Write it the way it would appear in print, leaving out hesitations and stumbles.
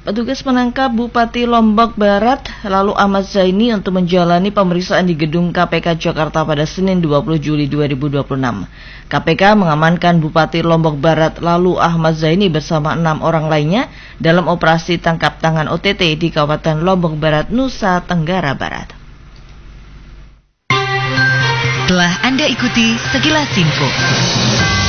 Petugas menangkap Bupati Lombok Barat lalu Ahmad Zaini untuk menjalani pemeriksaan di gedung KPK Jakarta pada Senin 20 Juli 2026. KPK mengamankan Bupati Lombok Barat lalu Ahmad Zaini bersama 6 orang lainnya dalam operasi tangkap tangan OTT di Kabupaten Lombok Barat, Nusa Tenggara Barat. Telah Anda ikuti Sekilas Info.